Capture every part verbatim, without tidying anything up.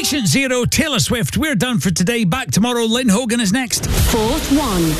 Patient Zero, Taylor Swift. We're done for today. Back tomorrow. Lynn Hogan is next. Fourth one.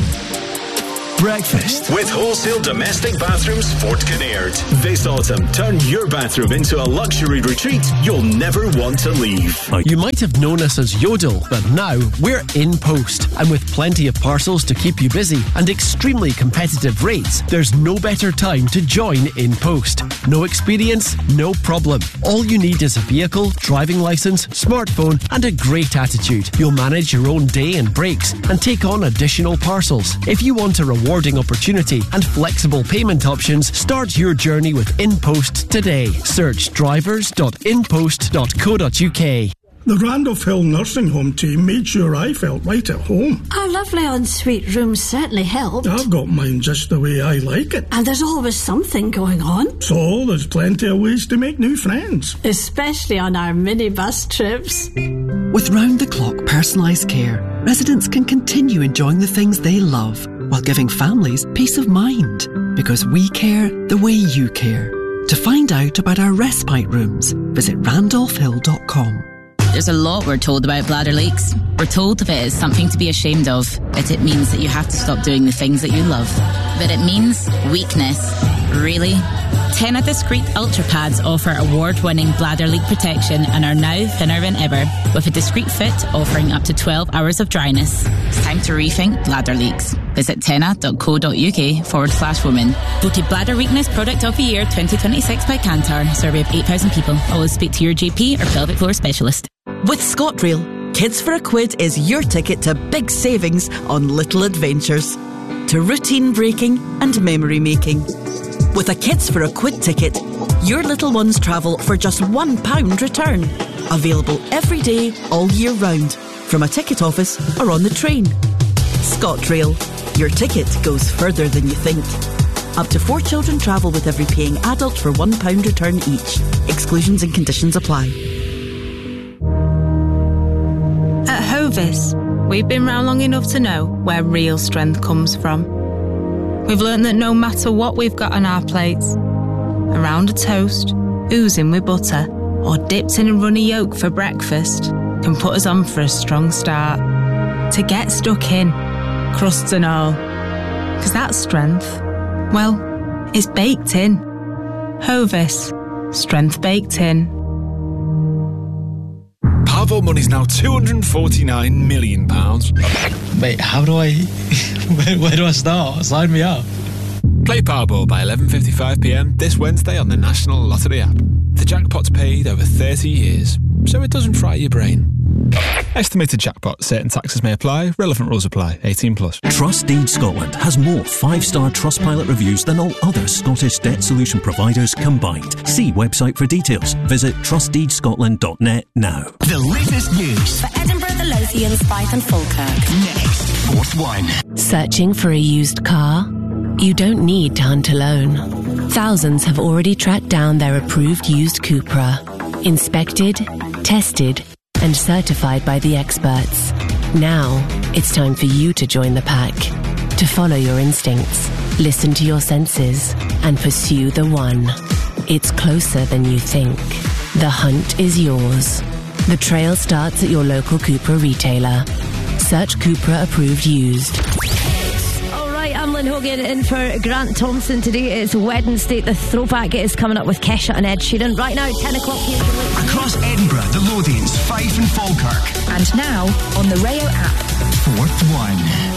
Breakfast with Wholesale Domestic Bathrooms Fort Kinnaird. This autumn, turn your bathroom into a luxury retreat you'll never want to leave. You might have known us as Yodel, but now we're In Post. And with plenty of parcels to keep you busy and extremely competitive rates, there's no better time to join In Post. No experience, no problem. All you need is a vehicle, driving licence, smartphone and a great attitude. You'll manage your own day and breaks and take on additional parcels. If you want a rewarding opportunity and flexible payment options, start your journey with InPost today. Search drivers dot inpost dot co dot uk. The Randolph Hill Nursing Home team made sure I felt right at home. Our lovely ensuite rooms certainly helped. I've got mine just the way I like it. And there's always something going on. So there's plenty of ways to make new friends. Especially on our minibus trips. With round-the-clock personalised care, residents can continue enjoying the things they love while giving families peace of mind. Because we care the way you care. To find out about our respite rooms, visit randolph hill dot com. There's a lot we're told about bladder leaks. We're told of it as something to be ashamed of, that it means that you have to stop doing the things that you love. But it means weakness. Really? Tena Discreet Ultra Pads offer award-winning bladder leak protection and are now thinner than ever, with a discreet fit offering up to twelve hours of dryness. It's time to rethink bladder leaks. Visit tena dot co dot uk forward slash women. Voted Bladder Weakness Product of the Year twenty twenty-six by Kantar. Survey of eight thousand people. Always speak to your G P or pelvic floor specialist. With ScotRail, Kids for a Quid is your ticket to big savings on little adventures, to routine breaking and memory making. With a Kids for a Quid ticket, your little ones travel for just one pound return. Available every day, all year round, from a ticket office or on the train. ScotRail, your ticket goes further than you think. Up to four children travel with every paying adult for one pound return each. Exclusions and conditions apply. At Hovis, we've been round long enough to know where real strength comes from. We've learned that no matter what we've got on our plates, around a toast, oozing with butter, or dipped in a runny yolk for breakfast, can put us on for a strong start. To get stuck in, crusts and all. Because that strength, well, is baked in. Hovis, strength baked in. Powerball money's now two hundred forty-nine million pounds. Wait, how do I... where, where do I start? Sign me up. Play Powerball by eleven fifty-five p m this Wednesday on the National Lottery app. The jackpot's paid over thirty years, so it doesn't fry your brain. Estimated jackpot. Certain taxes may apply. Relevant rules apply. eighteen plus. Trustdeed Scotland has more five-star Trustpilot reviews than all other Scottish debt solution providers combined. See website for details. Visit trustdeed scotland dot net now. The latest news For Edinburgh, the Lothians, Fife and Falkirk. next. Fourth one. Searching for a used car? You don't need to hunt alone. Thousands have already tracked down their approved used Cupra. Inspected, tested, and certified by the experts. Now, it's time for you to join the pack. To follow your instincts, listen to your senses, and pursue the one. It's closer than you think. The hunt is yours. The trail starts at your local Cupra retailer. Search Cupra approved used. I'm Lynn Hogan in for Grant Thompson. Today it's Wednesday. The throwback is coming up with Kesha and Ed Sheeran. Right now, ten o'clock here. Across Edinburgh, the Lothians, Fife and Falkirk. And now on the Rayo app. Fourth one.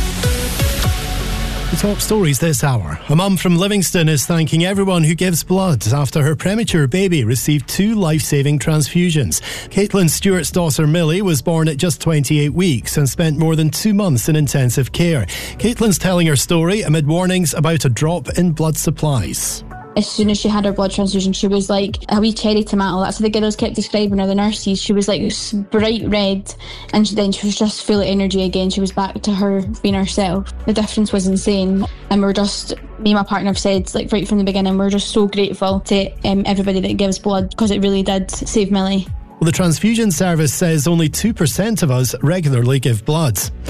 The top stories this hour. A mum from Livingston is thanking everyone who gives blood after her premature baby received two life-saving transfusions. Caitlin Stewart's daughter Millie was born at just twenty-eight weeks and spent more than two months in intensive care. Caitlin's telling her story amid warnings about a drop in blood supplies. As soon as she had her blood transfusion, she was like a wee cherry tomato. That's how the girls kept describing her, the nurses. She was like bright red, and then she was just full of energy again. She was back to her being herself. The difference was insane, and we're just, me and my partner have said, like right from the beginning, we're just so grateful to um, everybody that gives blood, because it really did save Millie. Well, the transfusion service says only two percent of us regularly give blood.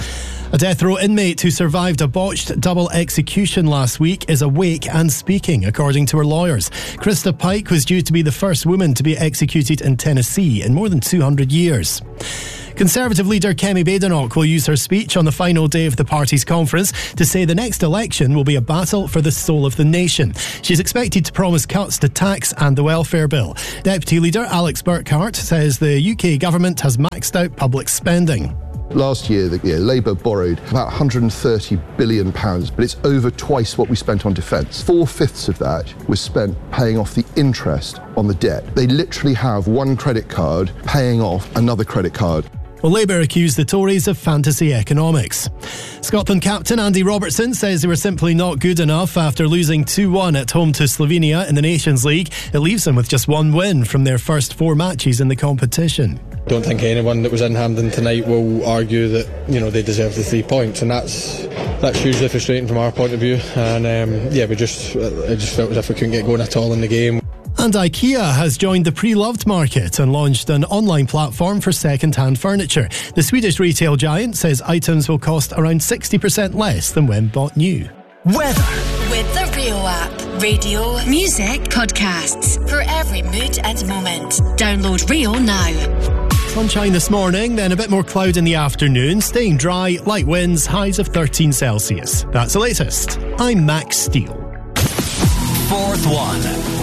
A death row inmate who survived a botched double execution last week is awake and speaking, according to her lawyers. Krista Pike was due to be the first woman to be executed in Tennessee in more than two hundred years. Conservative leader Kemi Badenoch will use her speech on the final day of the party's conference to say the next election will be a battle for the soul of the nation. She's expected to promise cuts to tax and the welfare bill. Deputy Leader Alex Burkhart says the U K government has maxed out public spending. Last year, the, yeah, Labour borrowed about one hundred thirty billion pounds, but it's over twice what we spent on defence. Four-fifths of that was spent paying off the interest on the debt. They literally have one credit card paying off another credit card. Well, Labour accused the Tories of fantasy economics. Scotland captain Andy Robertson says they were simply not good enough after losing two one at home to Slovenia in the Nations League. It leaves them with just one win from their first four matches in the competition. Don't think anyone that was in Hampden tonight will argue that, you know, they deserve the three points, and that's that's hugely frustrating from our point of view. And um, yeah, we just it just felt as if we couldn't get going at all in the game. And IKEA has joined the Pre-Loved market and launched an online platform for second-hand furniture. The Swedish retail giant says items will cost around sixty percent less than when bought new. Weather. With the Rio app. Radio, music, podcasts. For every mood and moment. Download Rio now. Sunshine this morning, then a bit more cloud in the afternoon. Staying dry, light winds, highs of thirteen Celsius. That's the latest. I'm Max Steele. Fourth one.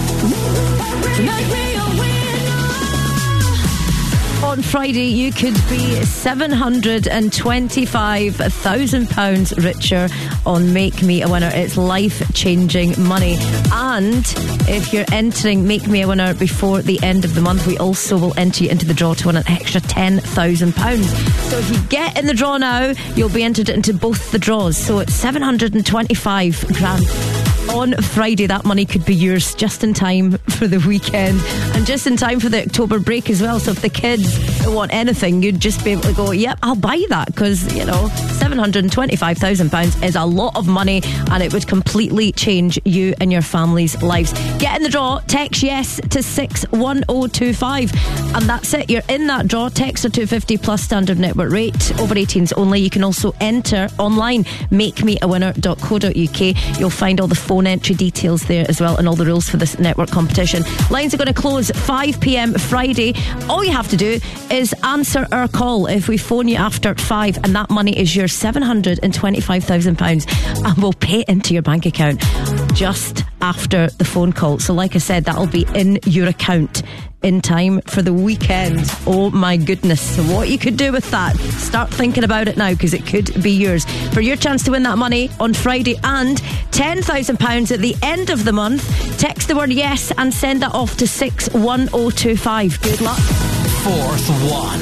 On Friday, you could be seven hundred twenty-five thousand pounds richer on Make Me a Winner. It's life-changing money. And if you're entering Make Me a Winner before the end of the month, we also will enter you into the draw to win an extra ten thousand pounds. So if you get in the draw now, you'll be entered into both the draws. So it's seven hundred twenty-five grand. On Friday, that money could be yours just in time for the weekend and just in time for the October break as well. So if the kids want anything, you'd just be able to go, yep, I'll buy that, because, you know, seven hundred twenty-five thousand pounds is a lot of money and it would completely change you and your family's lives. Get in the draw, text yes to six one oh two five, and that's it. You're in that draw. Text or two fifty plus standard network rate. Over eighteens only. You can also enter online, make me a winner dot co dot uk. You'll find all the phone entry details there as well, and all the rules for this network competition. Lines are going to close five p.m. Friday. All you have to do is answer our call if we phone you after five, and that money is your seven hundred twenty-five thousand pounds, and we'll pay it into your bank account just after the phone call. So like I said, that'll be in your account in time for the weekend. Oh my goodness. So what you could do with that, start thinking about it now, because it could be yours. For your chance to win that money on Friday and ten thousand pounds at the end of the month, text the word yes and send that off to six one oh two five. Good luck. Fourth one.